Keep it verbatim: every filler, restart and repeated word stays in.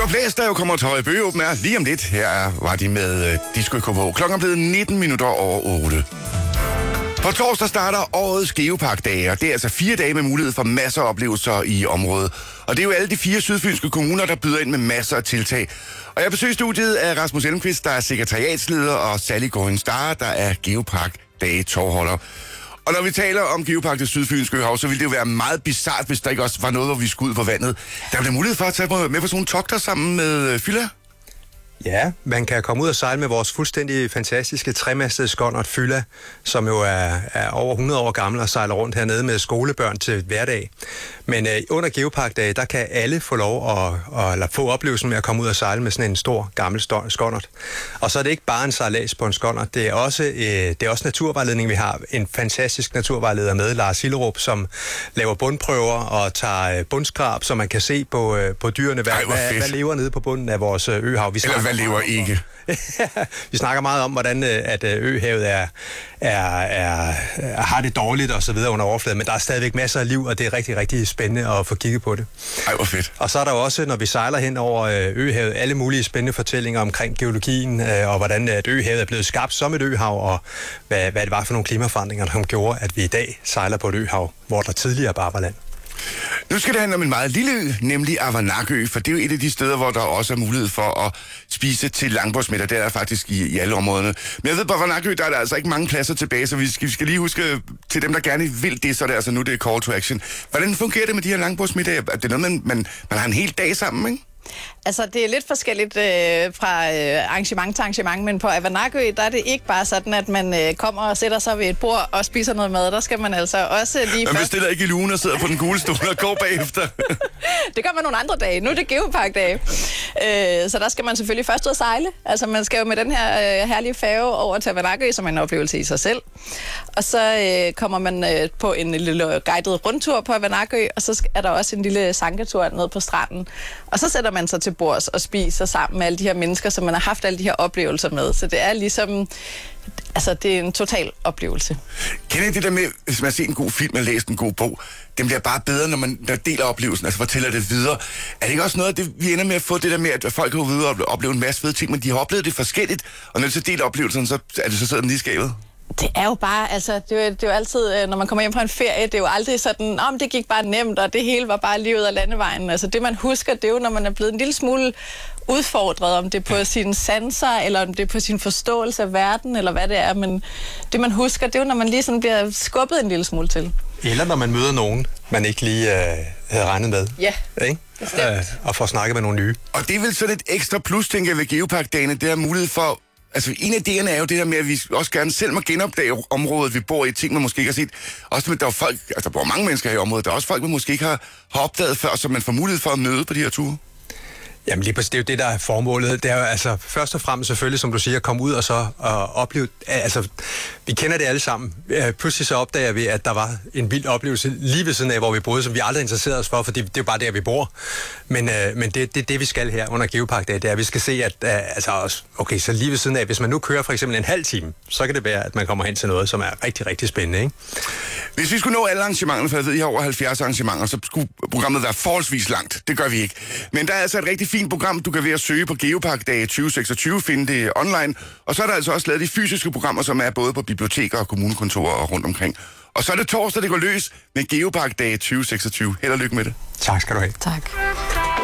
var Blæs, der jo kommer til Høje Bøge åben er lige om lidt. Her var de med uh, Disco K H. Klokken er blevet nitten minutter over otte. På torsdag starter årets Geopark-dage, og det er altså fire dage med mulighed for masser af oplevelser i området. Og det er jo alle de fire sydfynske kommuner, der byder ind med masser af tiltag. Og jeg besøger studiet af Rasmus Elmqvist, der er sekretariatsleder, og Sally Goring Star, der er Geopark-dage tovholder. Og når vi taler om Geopark det sydfynske hav, så ville det jo være meget bizart, hvis der ikke også var noget, hvor vi skulle ud på vandet. Der er der mulighed for at tage med på sådan nogle togter sammen med Fylla? Ja, man kan komme ud og sejle med vores fuldstændig fantastiske tremastede skonnert Fylla, som jo er, er over hundrede år gammel og sejler rundt hernede med skolebørn til hverdag. Men øh, under Geopark-dage, der kan alle få lov at, at, at få oplevelsen med at komme ud og sejle med sådan en stor gammel skonnert. Og så er det ikke bare en sejlads på en skonnert, det er også, øh, det er også naturvejledning. Vi har en fantastisk naturvejleder med, Lars Hillerup, som laver bundprøver og tager bundskrab, så man kan se på, øh, på dyrene, hvad, Ej, hvad, hvad lever nede på bunden af vores øhav. Vi Eller hvad lever ikke? Vi snakker meget om, hvordan at øhavet er, er, er, har det dårligt og så videre under overfladen, men der er stadigvæk masser af liv, og det er rigtig, rigtig spændende at få kigget på det. Ej, hvor fedt. Og så er der også, når vi sejler hen over øhavet, alle mulige spændende fortællinger omkring geologien, og hvordan at øhavet er blevet skabt som et øhav, og hvad, hvad det var for nogle klimaforandringer, som gjorde, at vi i dag sejler på et øhav, hvor der tidligere bare var land. Nu skal det handle om en meget lille ø, nemlig Avanakø, for det er jo et af de steder, hvor der også er mulighed for at spise til langbordsmiddag. Det er der faktisk i, i alle områderne. Men jeg ved, på Avanakø, der er der altså ikke mange pladser tilbage, så vi skal, vi skal lige huske til dem, der gerne vil det, så er det altså nu, det er call to action. Hvordan fungerer det med de her langbordsmiddage? Det er noget, man, man, man har en hel dag sammen, ikke? Altså, det er lidt forskelligt øh, fra øh, arrangement til arrangement, men på Avanakø, der er det ikke bare sådan, at man øh, kommer og sætter sig ved et bord og spiser noget mad. Der skal man altså også lige... Man bestiller ikke i lugen og sidder på den gule stol og går bagefter. Det gør man nogle andre dage. Nu er det Geopark-dage. Øh, så der skal man selvfølgelig først ud at sejle. Altså, man skal jo med den her øh, herlige færge over til Avanakø, som er en oplevelse i sig selv. Og så øh, kommer man øh, på en lille guided rundtur på Avanakø, og så er der også en lille sanketur ned på stranden. Og så sætter man sig til bords og spiser sammen med alle de her mennesker, som man har haft alle de her oplevelser med. Så det er ligesom, altså det er en total oplevelse. Kender I det der med, hvis man har set en god film og læst en god bog, den bliver bare bedre, når man der deler oplevelsen, altså fortæller det videre. Er det ikke også noget af det, vi ender med at få det der med, at folk kan videre og opleve en masse fede ting, men de har oplevet det forskelligt, og når de så deler oplevelsen, så er det så sidder den i skabet? Det er jo bare, altså, det er, det er jo altid, når man kommer hjem fra en ferie, det er jo aldrig sådan, om det gik bare nemt, og det hele var bare livet af landevejen. Altså det, man husker, det er jo, når man er blevet en lille smule udfordret, om det er på sine sanser, eller om det er på sin forståelse af verden, eller hvad det er. Men det, man husker, det er jo, når man lige sådan bliver skubbet en lille smule til. Eller når man møder nogen, man ikke lige øh, havde regnet med. Ja, ikke? Øh, og får snakket med nogle nye. Og det er vel sådan et ekstra plus, tænker jeg, ved Geopark-dagene, det er mulighed for. Altså, en af idéerne er jo det der med, at vi også gerne selv må genopdage området, vi bor i, ting man måske ikke har set. Også med, der er folk, altså, der bor mange mennesker her i området, der er også folk, man måske ikke har, har opdaget før, så man får mulighed for at møde på de her ture. Jamen lige præcis, det er jo det, der er formålet. Det er jo altså først og fremmest selvfølgelig, som du siger, at komme ud og så og opleve, altså vi kender det alle sammen. Pludselig så opdager vi, at der var en vild oplevelse lige ved siden af, hvor vi boede, som vi aldrig interesserede os for, fordi det er jo bare der, vi bor. Men, øh, men det, det, det, vi skal her under Geopark-dag, det er, at vi skal se, at øh, altså, okay, så lige ved siden af, hvis man nu kører for eksempel en halv time, så kan det være, at man kommer hen til noget, som er rigtig, rigtig spændende, ikke? Hvis vi skulle nå alle arrangementerne, for jeg ved, I har over halvfjerds arrangementer, så skulle programmet være forholdsvis langt. Det gør vi ikke. Men der er altså et rigtig fint program, du kan ved at søge på Geopark-dage tyve seksogtyve, finde det online. Og så er der altså også lavet de fysiske programmer, som er både på biblioteker og kommunekontorer og rundt omkring. Og så er det torsdag, det går løs med Geopark-dage tyve seksogtyve. Held og lykke med det. Tak skal du have. Tak.